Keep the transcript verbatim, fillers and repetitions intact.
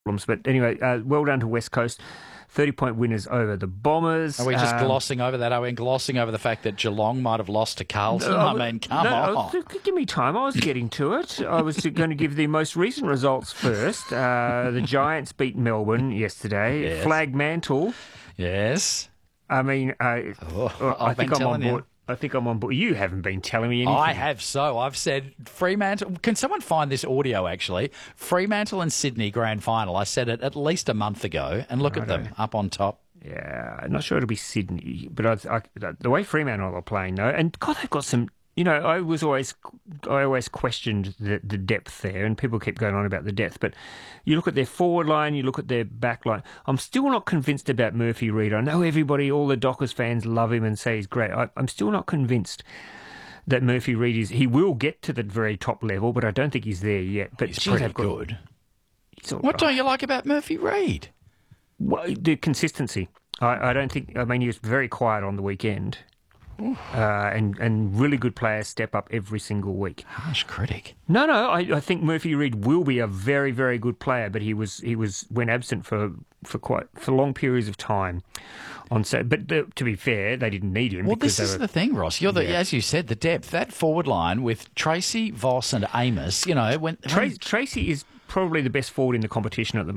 problems. But anyway, uh, well done to West Coast. thirty-point winners over the Bombers. Are we just Um, glossing over that? Are we glossing over the fact that Geelong might have lost to Carlton? No, I mean, come no, on. no, give me time. I was getting to it. I was going to give the most recent results first. Uh, the Giants beat Melbourne yesterday. Yes. Flag Mantle. Yes. I mean, uh, Oh, I I've think been I'm on telling you. board. I think I'm on board. You haven't been telling me anything. I have so. I've said Fremantle. Can someone find this audio, actually? Fremantle and Sydney grand final. I said it at least a month ago, and look at them up on top. Yeah, I'm not sure it'll be Sydney, but I, I, the way Fremantle are playing, though, and God, they've got some. You know, I was always, I always questioned the, the depth there, and people keep going on about the depth. But you look at their forward line, you look at their back line. I'm still not convinced about Murphy Reid. I know everybody, all the Dockers fans love him and say he's great. I, I'm still not convinced that Murphy Reid is. He will get to the very top level, but I don't think he's there yet. But He's geez, pretty they've got- good. he's all What right. don't you like about Murphy Reid? Well, the consistency. I, I don't think. I mean, he was very quiet on the weekend, uh, and and really good players step up every single week. Harsh critic. No, no, I, I think Murphy Reid will be a very, very good player, but he was he was went absent for, for quite for long periods of time. On so, but the, to be fair, they didn't need him. Well, because this they is were, the thing, Ross. You're the, Yeah. as you said, the depth. That forward line with Tracy, Voss, and Amos. You know, when, Tra- when Tracy is probably the best forward in the competition at the moment.